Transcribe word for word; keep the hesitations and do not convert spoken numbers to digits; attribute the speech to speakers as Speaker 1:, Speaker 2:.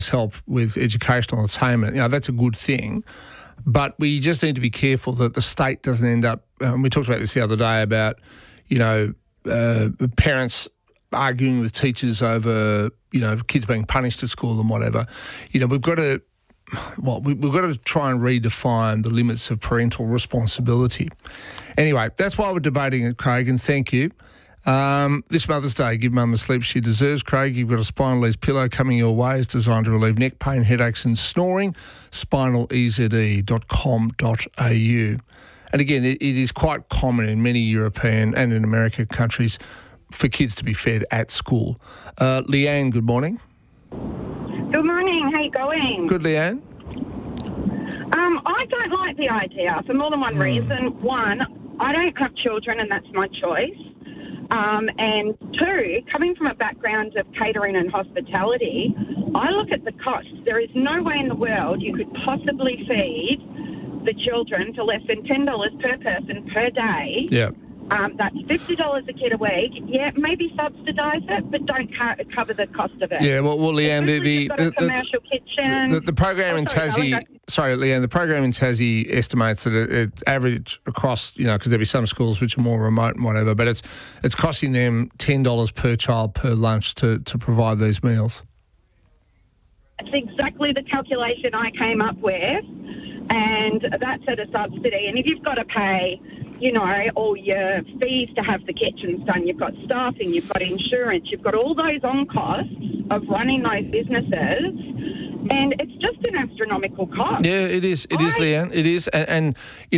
Speaker 1: help with educational attainment. You know, that's a good thing. But we just need to be careful that the state doesn't end up, um, we talked about this the other day about, you know, uh, parents arguing with teachers over, you know, kids being punished at school and whatever. You know, we've got to, well, we, we've got to try and redefine the limits of parental responsibility. Anyway, that's why we're debating it, Craig, and thank you. Um, this Mother's Day, give Mum the sleep she deserves. Craig, you've got a Spinal Ease pillow coming your way. It's designed to relieve neck pain, headaches and snoring. spinal e z e dot com dot a u. And again, it, it is quite common in many European and in American countries for kids to be fed at school. Uh, Leanne, good morning.
Speaker 2: Good morning. How you going?
Speaker 1: Good, Leanne.
Speaker 2: Um, I don't like the idea for more than one mm. reason. One, I don't have children and that's my choice. Um, and two, coming from a background of catering and hospitality, I look at the costs. There is no way in the world you could possibly feed the children for less than ten dollars per person per day.
Speaker 1: Yeah.
Speaker 2: Um, that's fifty dollars a kid a week. Yeah, maybe subsidise it, but don't ca- cover the cost of it.
Speaker 1: Yeah, well, well Leanne, the the,
Speaker 2: the, commercial
Speaker 1: the,
Speaker 2: kitchen.
Speaker 1: the, the program
Speaker 2: oh,
Speaker 1: in
Speaker 2: sorry,
Speaker 1: Tassie,
Speaker 2: Alex,
Speaker 1: sorry, Leanne, the program in Tassie estimates that it, it average across, you know, because there'll be some schools which are more remote and whatever, but it's it's costing them ten dollars per child per lunch to, to provide these meals.
Speaker 2: It's exactly the calculation I came up with, and that's at a subsidy. And if you've got to pay, you know, all your fees to have the kitchens done, you've got staffing, you've got insurance, you've got all those on costs of running those businesses, and it's just an astronomical cost.
Speaker 1: Yeah, it is. It
Speaker 2: I,
Speaker 1: is, Leanne. It is, and, and you know.